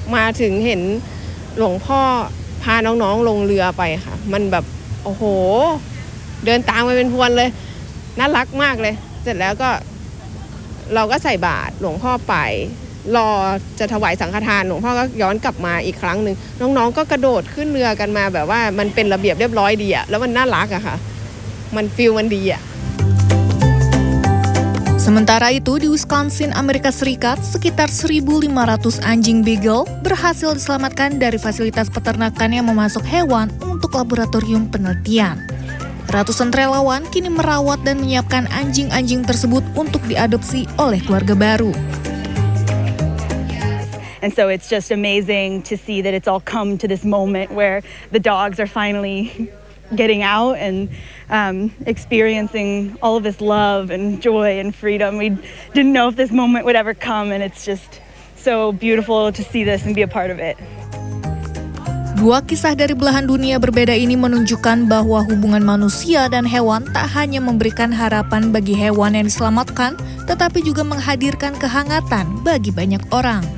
มาถึงเห็นหลวงพ่อพาน้องๆลงเรือไปค่ะมันแบบโอ้โหเดินตามไปเป็นพวนเลยน่ารักมากเลยเสร็จแล้วก็เราก็ใส่บาตรหลวงพ่อไปรอจะถวายสังฆทานหลวงพ่อก็ย้อนกลับมาอีกครั้งนึงน้องๆก็กระโดดขึ้นเรือกันมาแบบว่ามันเป็นระเบียบเรียบร้อยดีอะแล้วมันน่ารักอะค่ะมันฟีลมันดีอะ Sementara itu, di Wisconsin, Amerika Serikat, sekitar 1.500 anjing beagle berhasil diselamatkan dari fasilitas peternakan yang memasuk hewan untuk laboratorium penelitian. Ratusan relawan kini merawat dan menyiapkan anjing-anjing tersebut untuk diadopsi oleh keluarga baru. And so it's just amazing to see that it's all come to this moment where the dogs are finally getting out and experiencing all of this love and joy and freedom. We didn't know if this moment would ever come, and it's just so beautiful to see this and be a part of it. Dua kisah dari belahan dunia berbeda ini menunjukkan bahwa hubungan manusia dan hewan tak hanya memberikan harapan bagi hewan yang diselamatkan, tetapi juga menghadirkan kehangatan bagi banyak orang.